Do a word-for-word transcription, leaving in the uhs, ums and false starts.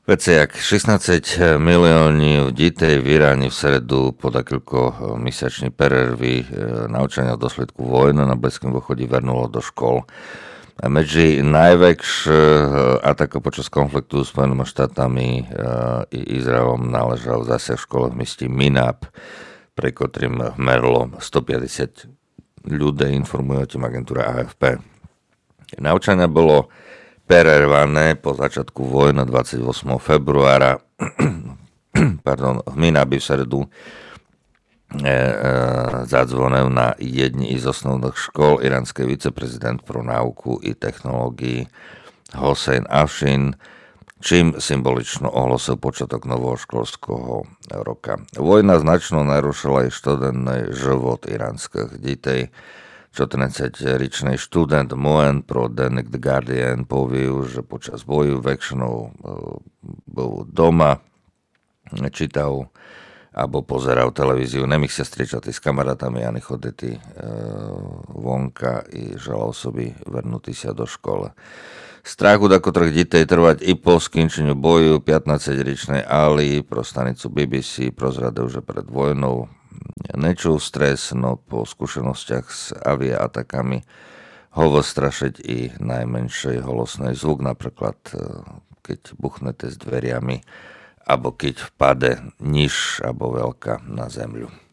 Vece, jak šestnáct miliónov dітей v Iráne v sredu po takýchto mesačnej perervy naučania v dôsledku vojny na Blízkom východe vernulo do škôl. Medzi najväčšie atako počas konfliktu s Spojenými štátami i Izraelom náležal zase v škole v meste Minab, pre ktorým merlo stopäťdesiat ľudí, informuje o tým agentúra á ef pé. Naučania bolo prervané po začiatku vojny dvadsiateho ôsmeho februára pardon, v Minabi v sredu e, e, zadzvonil na jedni z osnovných škôl iránsky viceprezident pro náuku i technológií Hossein Afshin, čím symbolično ohlásil počiatok nového školského roka. Vojna značno narušila aj študentný život iránskych detí. čtrnásťročný študent Moen pro denník The Guardian povie, že počas boju väčšinou bol doma, čítal alebo pozeral televíziu, nemých sa striečať s kamarátami ani choditi vonka i želal sobi vrnutí sa do školy. Strach od niektorých detí trvať i po skončeniu boju. pätnásťročný Ali pro stanicu bé bé cé prozradil, že pred vojnou nečul stres, no po skúšenostiach s aviaatakami ho vystrašiť i najmenší holosný zvuk, napríklad keď buchnete s dveriami, alebo keď vpade niž alebo veľká na zemľu.